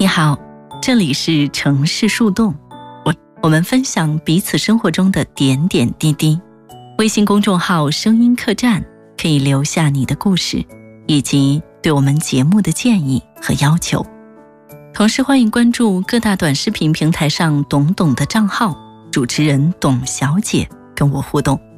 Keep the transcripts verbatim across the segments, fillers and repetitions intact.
好，这里是城市树洞，我我们分享彼此生活中的点点滴滴。微信公众号声音客栈可以留下你的故事，以及对我们节目的建议和要求。同时欢迎关注各大短视频平台上懂懂的账号，主持人董小姐跟我互动。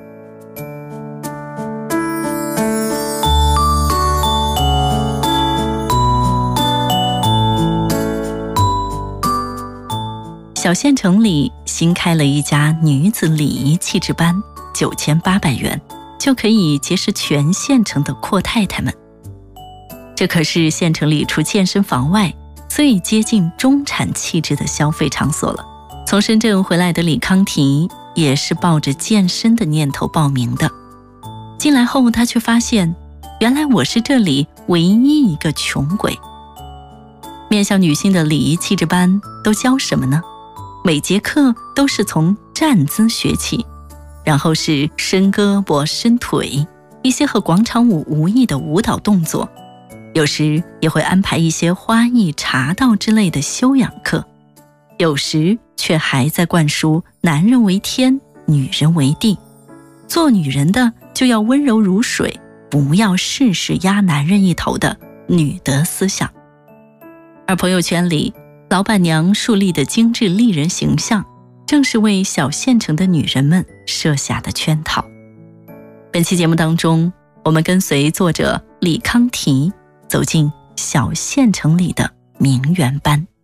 小县城里新开了一家女子礼仪气质班，九千八百元就可以结识全县城的阔太太们。这可是县城里除健身房外最接近中产气质的消费场所了。从深圳回来的李康提也是抱着健身的念头报名的。进来后，他却发现，原来我是这里唯一一个穷鬼。面向女性的礼仪气质班都教什么呢？每节课都是从站姿学起，然后是伸胳膊伸腿，一些和广场舞无异的舞蹈动作，有时也会安排一些花艺茶道之类的修养课，有时却还在灌输男人为天，女人为地，做女人的就要温柔如水，不要事事压男人一头的女德思想。而朋友圈里老板娘树立的精致丽人形象，正是为小县城的女人们设下的圈套。本期节目当中，我们跟随作者李康提走进小县城里的名媛班。